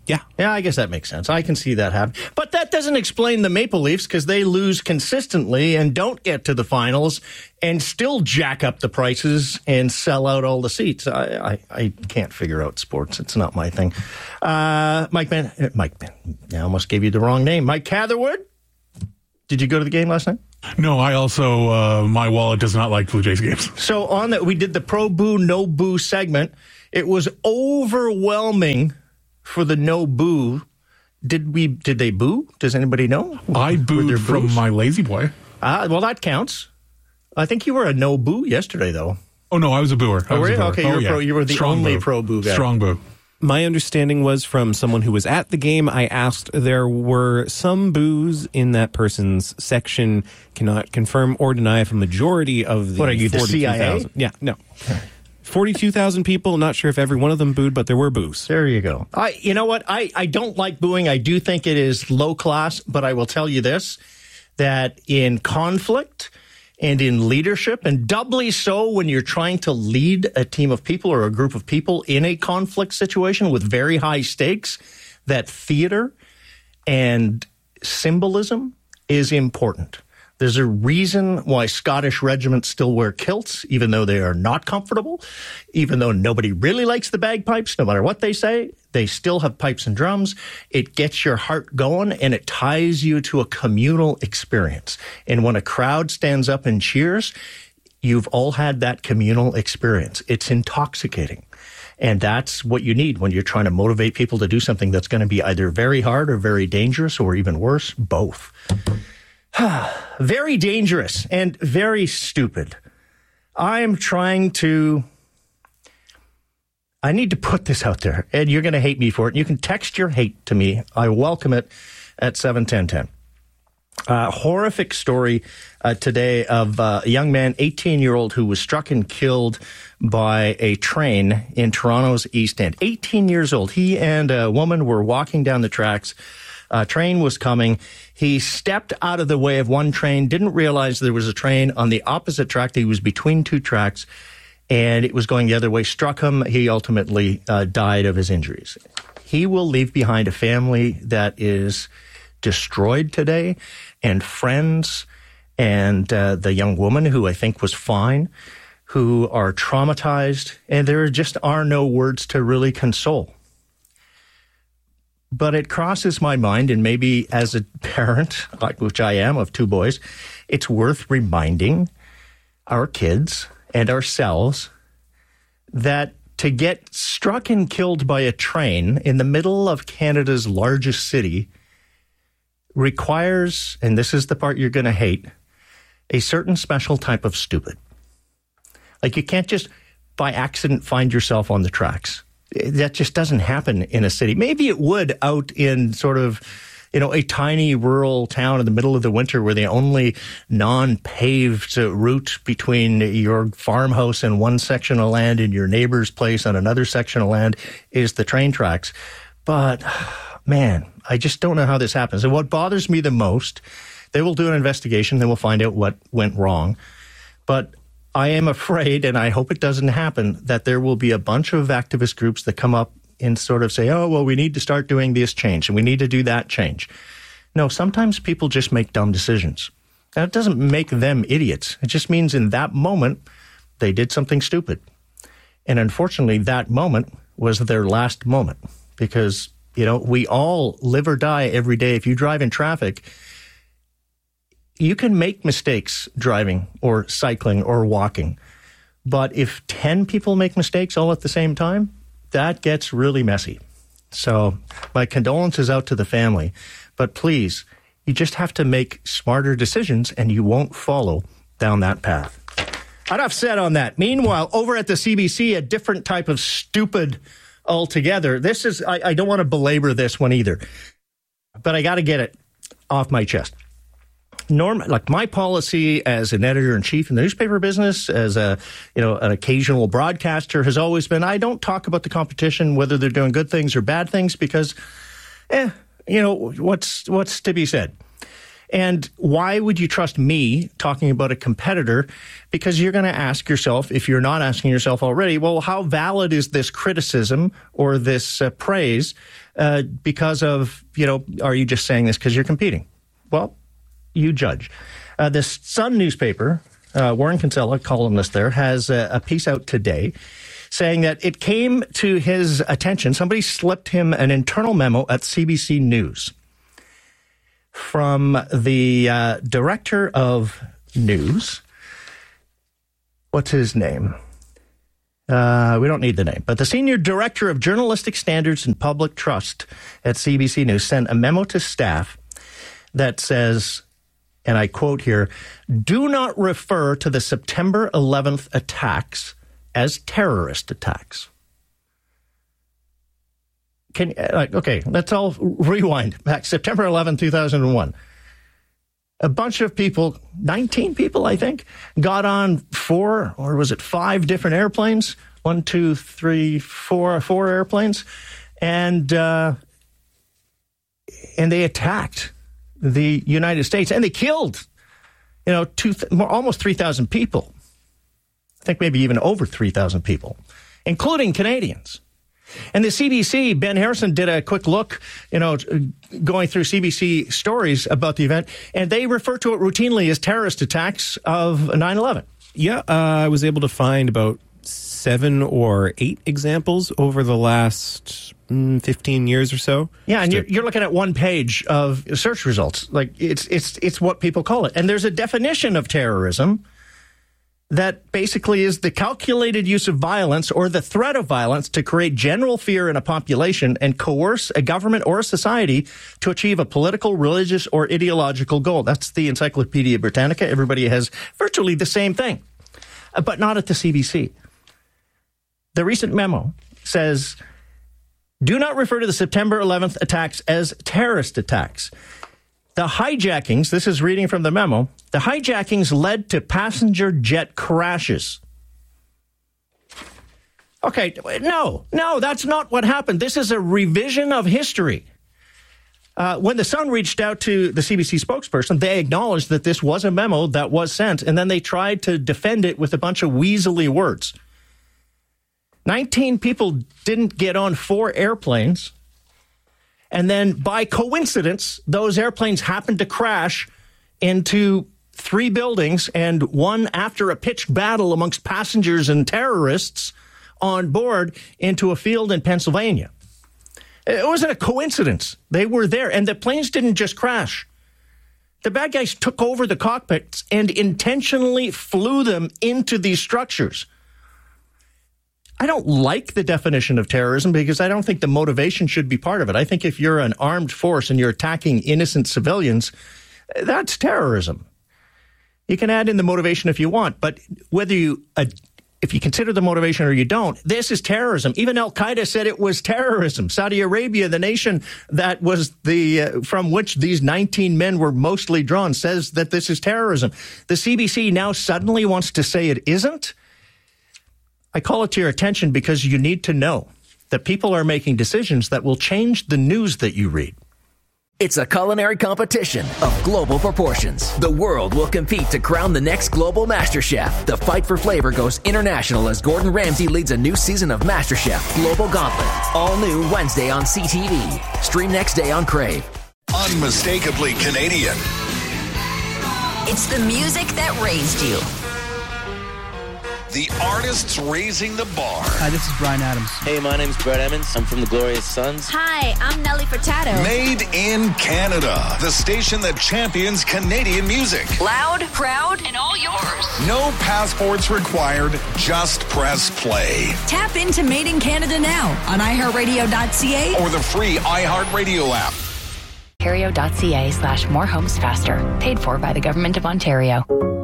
Speaker 11: Yeah.
Speaker 6: Yeah, I guess that makes sense. I can see that happen. But that doesn't explain the Maple Leafs because they lose consistently and don't get to the finals and still jack up the prices and sell out all the seats. I, I, I can't figure out sports. It's not my thing. Uh, Mike Man, uh, Mike Man, I almost gave you the wrong name. Mike Catherwood, did you go to the game last night?
Speaker 5: No, I also, uh, my wallet does not like Blue Jays games.
Speaker 6: So on that, we did the pro boo, no boo segment. It was overwhelming for the no boo. Did we, did they boo? Does anybody know?
Speaker 5: I booed from my lazy boy.
Speaker 6: Ah, well, that counts. I think you were a no boo yesterday, though.
Speaker 5: Oh, no, I was a booer. I
Speaker 6: oh,
Speaker 5: was
Speaker 6: were
Speaker 5: a
Speaker 6: you?
Speaker 5: booer.
Speaker 6: Okay,
Speaker 5: oh,
Speaker 6: you were,
Speaker 5: yeah.
Speaker 6: pro, you were the
Speaker 5: Strong
Speaker 6: only
Speaker 5: boo.
Speaker 6: pro boo guy.
Speaker 5: Strong boo.
Speaker 11: My understanding was from someone who was at the game, I asked, there were some boos in that person's section. Cannot confirm or deny if a majority of the
Speaker 6: What are you, the C I A?
Speaker 11: Yeah, no. forty-two thousand people, not sure if every one of them booed, but there were boos.
Speaker 6: There you go. I, you know what? I, I don't like booing. I do think it is low class, but I will tell you this, that in conflict and in leadership, and doubly so when you're trying to lead a team of people or a group of people in a conflict situation with very high stakes, that theater and symbolism is important. There's a reason why Scottish regiments still wear kilts, even though they are not comfortable, even though nobody really likes the bagpipes, no matter what they say. They still have pipes and drums. It gets your heart going, and it ties you to a communal experience. And when a crowd stands up and cheers, you've all had that communal experience. It's intoxicating. And that's what you need when you're trying to motivate people to do something that's going to be either very hard or very dangerous, or even worse, both. Very dangerous and very stupid. I'm trying to... I need to put this out there, and you're going to hate me for it. You can text your hate to me. I welcome it at seven ten ten. Uh, horrific story uh, today of uh, a young man, eighteen-year-old, who was struck and killed by a train in Toronto's East End. eighteen years old. He and a woman were walking down the tracks. A train was coming. He stepped out of the way of one train, didn't realize there was a train on the opposite track. He was between two tracks, and it was going the other way, struck him. He ultimately uh, died of his injuries. He will leave behind a family that is destroyed today, and friends, and uh, the young woman who I think was fine, who are traumatized, and there just are no words to really console. But it crosses my mind, and maybe as a parent, like which I am, of two boys, it's worth reminding our kids and ourselves that to get struck and killed by a train in the middle of Canada's largest city requires, and this is the part you're going to hate, a certain special type of stupid. Like, you can't just by accident find yourself on the tracks. That just doesn't happen in a city. Maybe it would out in sort of, you know, a tiny rural town in the middle of the winter where the only non-paved route between your farmhouse and one section of land and your neighbor's place on another section of land is the train tracks. But, man, I just don't know how this happens. And what bothers me the most, they will do an investigation, then we'll find out what went wrong. But I am afraid, and I hope it doesn't happen, that there will be a bunch of activist groups that come up and sort of say, oh, well, we need to start doing this change, and we need to do that change. No, sometimes people just make dumb decisions. Now, it doesn't make them idiots. It just means in that moment, they did something stupid. And unfortunately, that moment was their last moment. Because, you know, we all live or die every day. If you drive in traffic, you can make mistakes driving or cycling or walking. But if ten people make mistakes all at the same time, that gets really messy. So my condolences out to the family. But please, you just have to make smarter decisions, and you won't follow down that path. Enough said on that. Meanwhile, over at the C B C, a different type of stupid altogether. This is, I, I don't want to belabor this one either, but I got to get it off my chest. Norm, like my policy as an editor-in-chief in the newspaper business, as a, you know, an occasional broadcaster, has always been, I don't talk about the competition, whether they're doing good things or bad things, because, eh, you know, what's, what's to be said? And why would you trust me talking about a competitor? Because you're going to ask yourself, if you're not asking yourself already, well, how valid is this criticism or this uh, praise uh, because of, you know, are you just saying this because you're competing? Well, you judge. Uh, the Sun newspaper, uh, Warren Kinsella, columnist there, has a, a piece out today saying that it came to his attention, somebody slipped him an internal memo at C B C News from the uh, director of news. What's his name? Uh, we don't need the name. But the senior director of journalistic standards and public trust at C B C News sent a memo to staff that says, and I quote here, "Do not refer to the September eleventh attacks as terrorist attacks." Can uh, okay, let's all rewind back. September eleventh, two thousand one. A bunch of people, nineteen people, I think, got on four, or was it five different airplanes? One, two, three, four, four airplanes, and uh, and they attacked the United States, and they killed, you know, two, more, almost three thousand people. I think maybe even over three thousand people, including Canadians. And the C B C, Ben Harrison did a quick look, you know, going through C B C stories about the event, and they refer to it routinely as terrorist attacks of nine eleven.
Speaker 11: Yeah, uh, I was able to find about seven or eight examples over the last mm, fifteen years or so.
Speaker 6: Yeah, and you're, you're looking at one page of search results. Like, it's it's it's what people call it. And there's a definition of terrorism that basically is the calculated use of violence or the threat of violence to create general fear in a population and coerce a government or a society to achieve a political, religious, or ideological goal. That's the Encyclopedia Britannica. Everybody has virtually the same thing, but not at the C B C. The recent memo says, do not refer to the September eleventh attacks as terrorist attacks. The hijackings, this is reading from the memo, the hijackings led to passenger jet crashes. Okay, no, no, that's not what happened. This is a revision of history. Uh, when the Sun reached out to the C B C spokesperson, they acknowledged that this was a memo that was sent, and then they tried to defend it with a bunch of weaselly words. nineteen people didn't get on four airplanes. And then, by coincidence, those airplanes happened to crash into three buildings, and one after a pitched battle amongst passengers and terrorists on board into a field in Pennsylvania. It wasn't a coincidence. They were there, and the planes didn't just crash. The bad guys took over the cockpits and intentionally flew them into these structures. I don't like the definition of terrorism because I don't think the motivation should be part of it. I think if you're an armed force and you're attacking innocent civilians, that's terrorism. You can add in the motivation if you want, but whether you, uh, if you consider the motivation or you don't, this is terrorism. Even Al-Qaeda said it was terrorism. Saudi Arabia, the nation that was the, uh, from which these nineteen men were mostly drawn, says that this is terrorism. The C B C now suddenly wants to say it isn't. I call it to your attention because you need to know that people are making decisions that will change the news that you read.
Speaker 12: It's a culinary competition of global proportions. The world will compete to crown the next global master chef. The fight for flavor goes international as Gordon Ramsay leads a new season of MasterChef Global Gauntlet. All new Wednesday on C T V. Stream next day on Crave.
Speaker 15: Unmistakably Canadian.
Speaker 13: It's the music that raised you.
Speaker 15: The artists raising the bar.
Speaker 18: Hi, this is Brian Adams.
Speaker 21: Hey, my name's Brett Emmons. I'm from the Glorious Sons.
Speaker 13: Hi, I'm Nelly Furtado.
Speaker 15: Made in Canada. The station that champions Canadian music.
Speaker 13: Loud, proud, and all yours.
Speaker 15: No passports required. Just press play.
Speaker 13: Tap into Made in Canada now on i heart radio dot c a
Speaker 15: or the free iHeartRadio app.
Speaker 23: Ontario.ca slash more homes faster. Paid for by the Government of Ontario.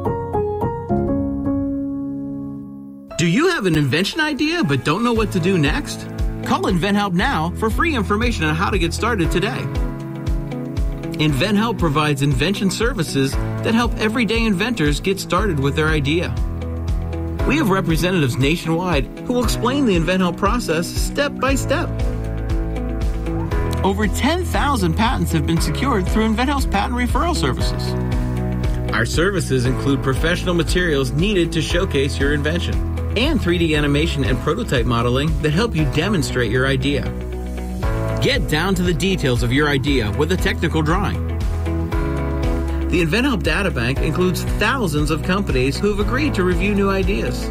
Speaker 24: Do you have an invention idea but don't know what to do next? Call InventHelp now for free information on how to get started today. InventHelp provides invention services that help everyday inventors get started with their idea. We have representatives nationwide who will explain the InventHelp process step by step. Over ten thousand patents have been secured through InventHelp's patent referral services. Our services include professional materials needed to showcase your invention and three D animation and prototype modeling that help you demonstrate your idea. Get down to the details of your idea with a technical drawing. The InventHelp Data Bank includes thousands of companies who have agreed to review new ideas.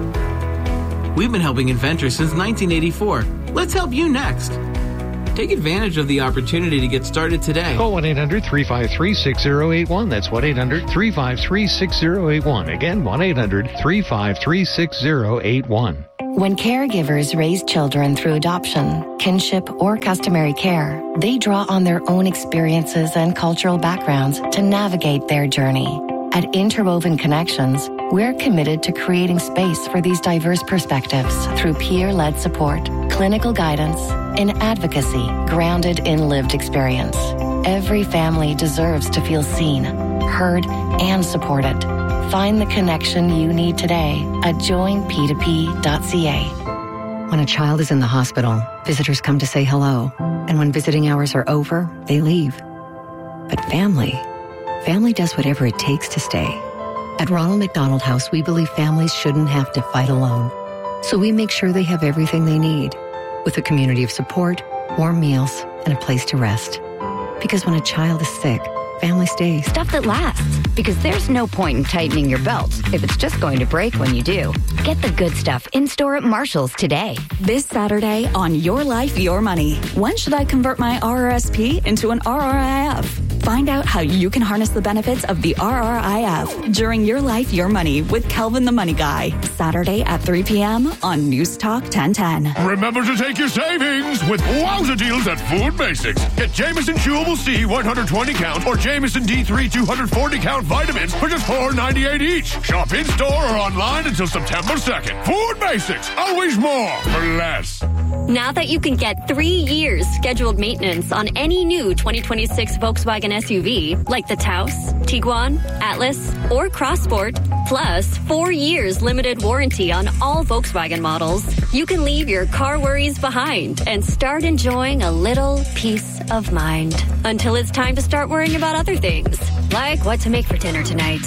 Speaker 24: We've been helping inventors since nineteen eighty-four. Let's help you next. Take advantage of the opportunity to get started today.
Speaker 7: Call one eight hundred three five three six zero eight one. That's one eight hundred three five three six zero eight one. Again, one eight hundred three five three six zero eight one.
Speaker 23: When caregivers raise children through adoption, kinship, or customary care, they draw on their own experiences and cultural backgrounds to navigate their journey. At Interwoven Connections, we're committed to creating space for these diverse perspectives through peer-led support, clinical guidance, and advocacy grounded in lived experience. Every family deserves to feel seen, heard, and supported. Find the connection you need today at join p two p dot c a.
Speaker 1: When a child is in the hospital, visitors come to say hello. And when visiting hours are over, they leave. But family, family does whatever it takes to stay. At Ronald McDonald House, we believe families shouldn't have to fight alone. So we make sure they have everything they need, with a community of support, warm meals, and a place to rest. Because when a child is sick, family stays.
Speaker 8: Stuff that lasts, because there's no point in tightening your belt if it's just going to break when you do. Get the good stuff in-store at Marshall's today.
Speaker 13: This Saturday on Your Life, Your Money. When should I convert my R R S P into an R R I F? Find out how you can harness the benefits of the R R I F during Your Life, Your Money with Kelvin the Money Guy. Saturday at three p.m. on News Talk ten ten.
Speaker 9: Remember to take your savings with wowza deals at Food Basics. Get Jameson Chewable C one hundred twenty count or Jameson D three two hundred forty count vitamins for just four ninety-eight each. Shop in-store or online until September second. Food Basics. Always more for less.
Speaker 10: Now that you can get three years scheduled maintenance on any new twenty twenty-six Volkswagen S U V, like the Taos, Tiguan, Atlas, or Crossport, plus four years limited warranty on all Volkswagen models, you can leave your car worries behind and start enjoying a little peace of mind. Until it's time to start worrying about other things, like what to make for dinner tonight.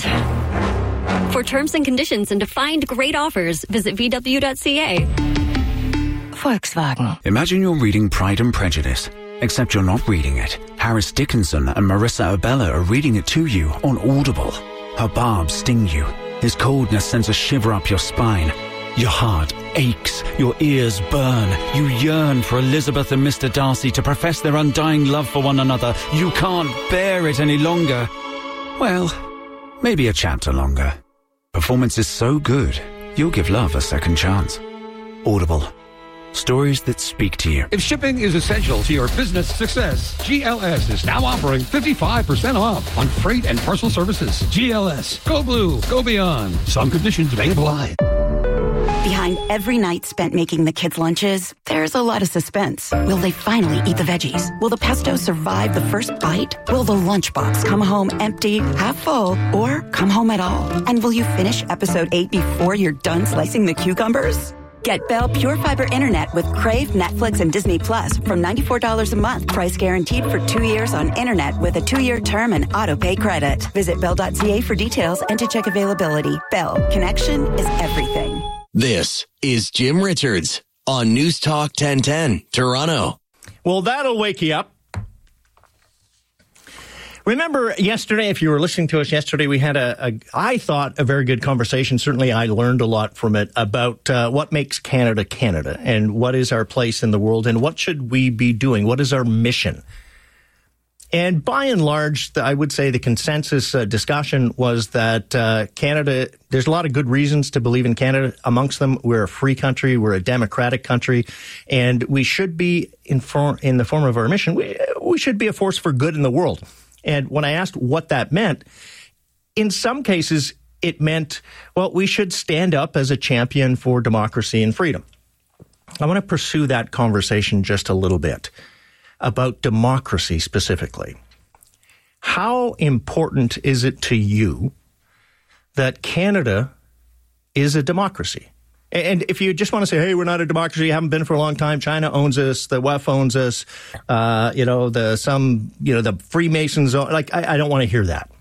Speaker 10: For terms and conditions and to find great offers, visit v w dot c a.
Speaker 23: Volkswagen.
Speaker 18: Imagine you're reading Pride and Prejudice, except you're not reading it. Harris Dickinson and Marissa Abella are reading it to you on Audible. Her barbs sting you. His coldness sends a shiver up your spine. Your heart aches. Your ears burn. You yearn for Elizabeth and Mister Darcy to profess their undying love for one another. You can't bear it any longer. Well, maybe a chapter longer. Performance is so good, you'll give love a second chance. Audible. Stories that speak to you.
Speaker 25: If shipping is essential to your business success, G L S is now offering fifty-five percent off on freight and parcel services. G L S. Go blue. Go beyond. Some conditions may apply.
Speaker 26: Behind every night spent making the kids' lunches, there's a lot of suspense. Will they finally eat the veggies? Will the pesto survive the first bite? Will the lunchbox come home empty, half full, or come home at all? And will you finish episode eight before you're done slicing the cucumbers? Get Bell Pure Fiber Internet with Crave, Netflix, and Disney Plus from ninety-four dollars a month. Price guaranteed for two years on Internet with a two-year term and auto-pay credit. Visit bell dot c a for details and to check availability. Bell. Connection is everything.
Speaker 19: This is Jim Richards on News Talk ten ten, Toronto.
Speaker 6: Well, that'll wake you up. Remember yesterday, if you were listening to us yesterday, we had a, a I thought, a very good conversation. Certainly I learned a lot from it about uh, what makes Canada Canada and what is our place in the world and what should we be doing? What is our mission? And by and large, I would say the consensus uh, discussion was that uh, Canada, there's a lot of good reasons to believe in Canada. Amongst them, we're a free country, we're a democratic country, and we should be, in, for, in the form of our mission, we, we should be a force for good in the world. And when I asked what that meant, in some cases, it meant, well, we should stand up as a champion for democracy and freedom. I want to pursue that conversation just a little bit about democracy specifically. How important is it to you that Canada is a democracy? And if you just want to say, hey, we're not a democracy, haven't been for a long time, China owns us, the W E F owns us, uh, you know, the some, you know, the Freemasons, like, I, I don't want to hear that.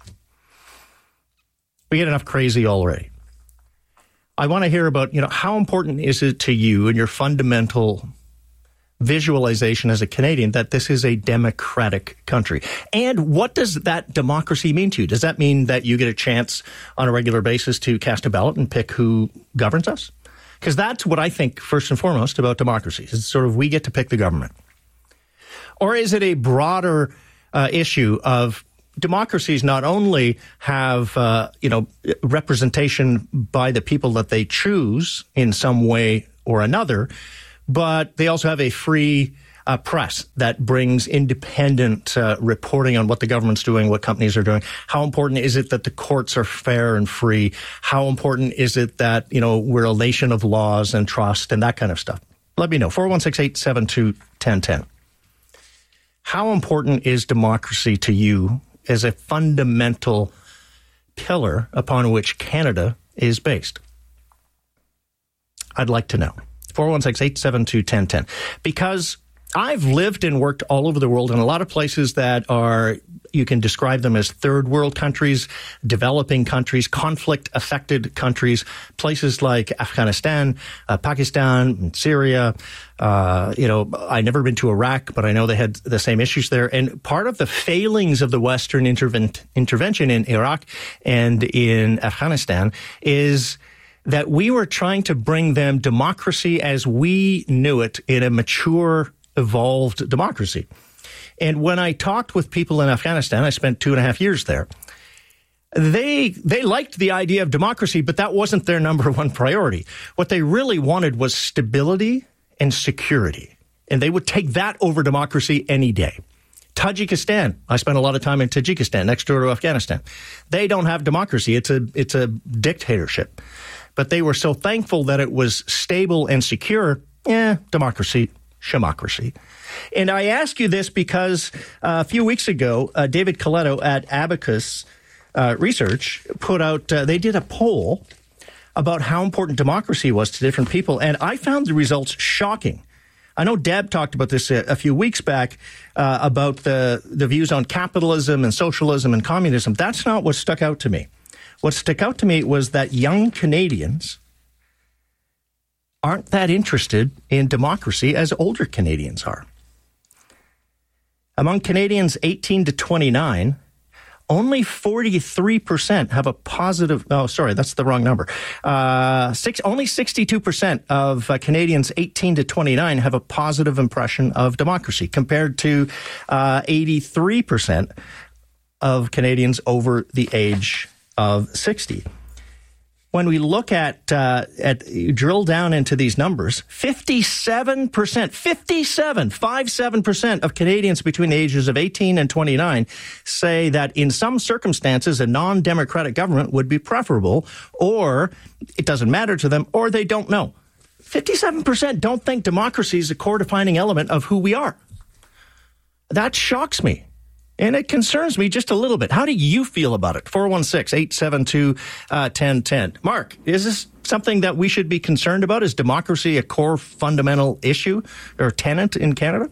Speaker 6: We get enough crazy already. I want to hear about, you know, how important is it to you and your fundamental visualization as a Canadian that this is a democratic country? And what does that democracy mean to you? Does that mean that you get a chance on a regular basis to cast a ballot and pick who governs us? Because that's what I think, first and foremost, about democracy. It's sort of we get to pick the government. Or is it a broader uh, issue of democracies not only have, uh, you know, representation by the people that they choose in some way or another, but they also have a free uh, press that brings independent uh, reporting on what the government's doing, what companies are doing. How important is it that the courts are fair and free? How important is it that, you know, we're a nation of laws and trust and that kind of stuff? Let me know. four one six, eight seven two, one zero one zero. How important is democracy to you as a fundamental pillar upon which Canada is based? I'd like to know. four one six, eight seven two, one zero one zero. Because I've lived and worked all over the world in a lot of places that are, you can describe them as third world countries, developing countries, conflict-affected countries, places like Afghanistan, uh, Pakistan, Syria. Uh, you know, I've never been to Iraq, but I know they had the same issues there. And part of the failings of the Western interven- intervention in Iraq and in Afghanistan is that we were trying to bring them democracy as we knew it in a mature, evolved democracy. And when I talked with people in Afghanistan, I spent two and a half years there, they they liked the idea of democracy, but that wasn't their number one priority. What they really wanted was stability and security. And they would take that over democracy any day. Tajikistan, I spent a lot of time in Tajikistan, next door to Afghanistan. They don't have democracy. It's a it's a dictatorship. But they were so thankful that it was stable and secure. Yeah, democracy, shemocracy. And I ask you this because uh, a few weeks ago, uh, David Coletto at Abacus uh, Research put out, uh, they did a poll about how important democracy was to different people. And I found the results shocking. I know Deb talked about this a, a few weeks back uh, about the, the views on capitalism and socialism and communism. That's not what stuck out to me. What stuck out to me was that young Canadians aren't that interested in democracy as older Canadians are. Among Canadians eighteen to twenty-nine, only forty-three percent have a positive, oh, sorry, that's the wrong number. Uh, six, only sixty-two percent of uh, Canadians eighteen to twenty-nine have a positive impression of democracy, compared to uh, eighty-three percent of Canadians over the age of sixty. When we look at, uh, at drill down into these numbers, fifty-seven percent, fifty-seven, fifty-seven percent of Canadians between the ages of eighteen and twenty-nine say that in some circumstances a non-democratic government would be preferable, or it doesn't matter to them, or they don't know. fifty-seven percent don't think democracy is a core defining element of who we are. That shocks me. And it concerns me just a little bit. How do you feel about it? four one six, eight seven two, one zero one zero. Mark, is this something that we should be concerned about? Is democracy a core fundamental issue or tenet in Canada?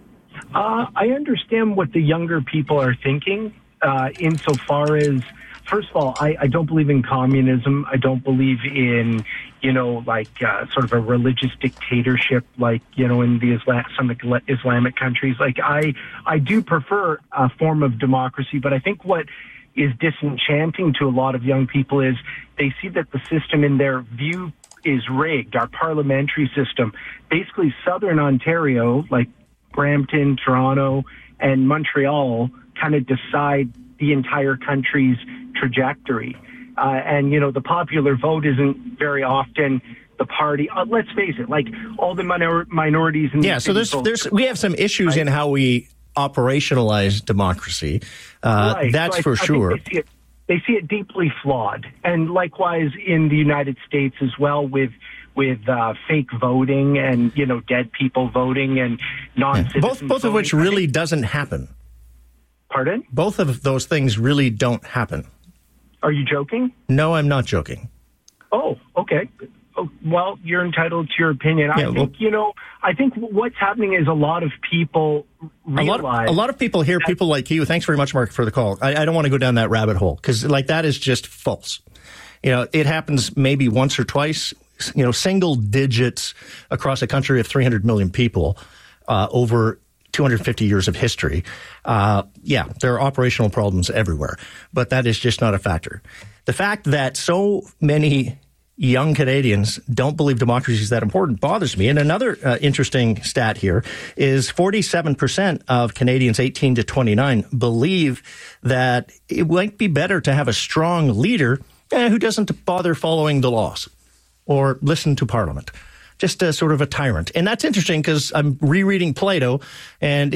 Speaker 3: Uh, I understand what the younger people are thinking uh, insofar as, first of all, I, I don't believe in communism. I don't believe in, you know, like uh, sort of a religious dictatorship like, you know, in the Islam, some Islamic countries. Like, I, I do prefer a form of democracy, but I think what is disenchanting to a lot of young people is they see that the system in their view is rigged. Our parliamentary system, basically Southern Ontario, like Brampton, Toronto, and Montreal, kind of decide the entire country's trajectory. Uh, and, you know, the popular vote isn't very often the party. Uh, let's face it, like all the minor- minorities. In
Speaker 6: yeah, so there's, there's, we have some issues right? in how we operationalize democracy. Uh,
Speaker 3: right.
Speaker 6: That's
Speaker 3: so I,
Speaker 6: for
Speaker 3: I
Speaker 6: sure.
Speaker 3: They see, it, they see it deeply flawed. And likewise in the United States as well with with uh, fake voting and, you know, dead people voting and non-citizens
Speaker 6: yeah. Both, both
Speaker 3: voting.
Speaker 6: of which really doesn't happen.
Speaker 3: Pardon?
Speaker 6: Both of those things really don't happen.
Speaker 3: Are you joking?
Speaker 6: No, I'm not joking.
Speaker 3: Oh, okay. Oh, well, you're entitled to your opinion.
Speaker 6: Yeah,
Speaker 3: I think,
Speaker 6: well,
Speaker 3: you know, I think what's happening is a lot of people realize...
Speaker 6: A lot of, a lot of people hear people like you. Thanks very much, Mark, for the call. I, I don't want to go down that rabbit hole because, like, that is just false. You know, it happens maybe once or twice, you know, single digits across a country of three hundred million people uh, over two hundred fifty years of history. Uh, yeah, there are operational problems everywhere, but that is just not a factor. The fact that so many young Canadians don't believe democracy is that important bothers me. And another uh, interesting stat here is forty-seven percent of Canadians eighteen to twenty-nine believe that it might be better to have a strong leader eh, who doesn't bother following the laws or listen to Parliament. Just a sort of a tyrant. And that's interesting because I'm rereading Plato, and